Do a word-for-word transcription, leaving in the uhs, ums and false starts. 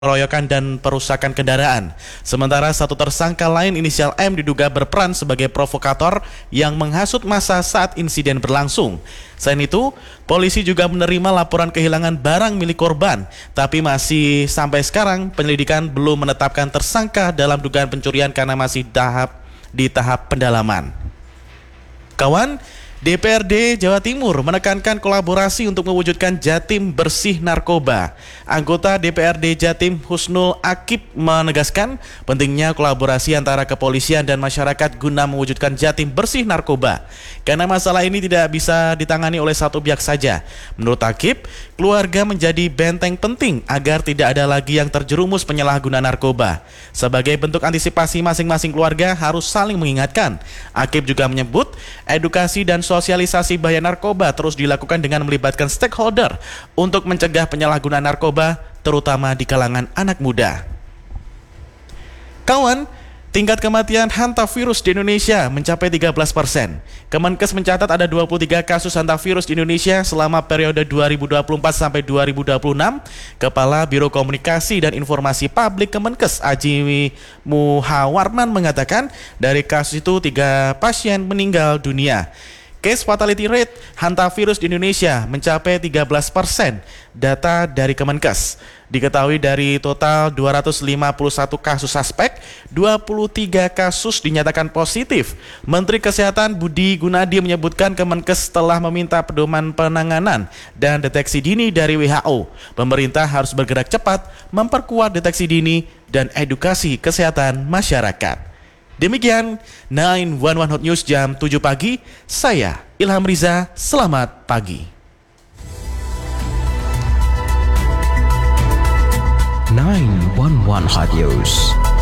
pengeroyokan dan perusakan kendaraan. Sementara satu tersangka lain inisial M diduga berperan sebagai provokator yang menghasut massa saat insiden berlangsung. Selain itu, polisi juga menerima laporan kehilangan barang milik korban, tapi masih sampai sekarang penyelidikan belum menetapkan tersangka dalam dugaan pencurian karena masih tahap di tahap pendalaman. Kawan, D P R D Jawa Timur menekankan kolaborasi untuk mewujudkan Jatim bersih narkoba. Anggota D P R D Jatim Husnul Akib menegaskan pentingnya kolaborasi antara kepolisian dan masyarakat guna mewujudkan Jatim bersih narkoba. Karena masalah ini tidak bisa ditangani oleh satu pihak saja. Menurut Akib, keluarga menjadi benteng penting agar tidak ada lagi yang terjerumus penyalahguna narkoba. Sebagai bentuk antisipasi, masing-masing keluarga harus saling mengingatkan. Akib juga menyebut edukasi dan sosialisasi bahaya narkoba terus dilakukan dengan melibatkan stakeholder untuk mencegah penyalahgunaan narkoba, terutama di kalangan anak muda. Kawan, tingkat kematian hantavirus di Indonesia mencapai tiga belas persen. Kemenkes mencatat ada dua puluh tiga kasus hantavirus di Indonesia selama periode dua ribu dua puluh empat sampai dua ribu dua puluh enam. Kepala Biro Komunikasi dan Informasi Publik Kemenkes Aji Muhawarman mengatakan dari kasus itu tiga pasien meninggal dunia. Case fatality rate hantavirus di Indonesia mencapai tiga belas persen, data dari Kemenkes. Diketahui dari total dua ratus lima puluh satu kasus suspek, dua puluh tiga kasus dinyatakan positif. Menteri Kesehatan Budi Gunadi menyebutkan Kemenkes telah meminta pedoman penanganan dan deteksi dini dari W H O. Pemerintah harus bergerak cepat memperkuat deteksi dini dan edukasi kesehatan masyarakat. Demikian sembilan satu satu Hot News jam tujuh pagi. Saya Ilham Riza, selamat pagi. sembilan satu satu Hot News.